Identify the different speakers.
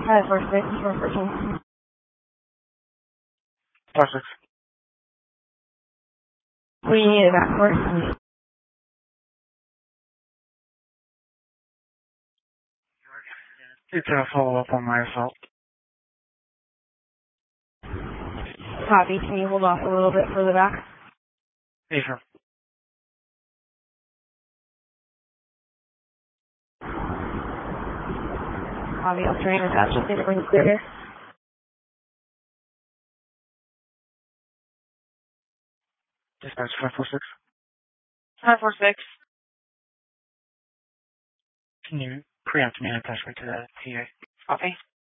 Speaker 1: 546, 414.
Speaker 2: 46.
Speaker 1: What do you need it back for?
Speaker 2: It's a follow-up on my assault.
Speaker 1: Copy. Can you hold off a little bit further back?
Speaker 2: Yeah, sure.
Speaker 1: Copy. I'll try and attach it to bring it clear here.
Speaker 2: Dispatch 546.
Speaker 1: 546.
Speaker 2: Can you preempt me and attach me to the TA?
Speaker 1: Copy.